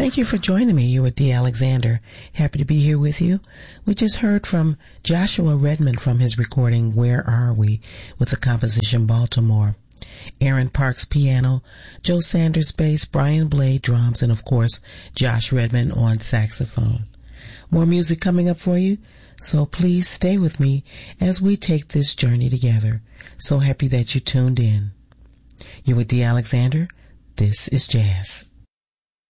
Thank you for joining me. You are Dee Alexander. Happy to be here with you. We just heard from Joshua Redmond from his recording, Where Are We? With the composition Baltimore. Aaron Parks piano, Joe Sanders bass, Brian Blade drums, and of course, Josh Redmond on saxophone. More music coming up for you, so please stay with me as we take this journey together. So happy that you tuned in. You're with Dee Alexander. This is Jazz.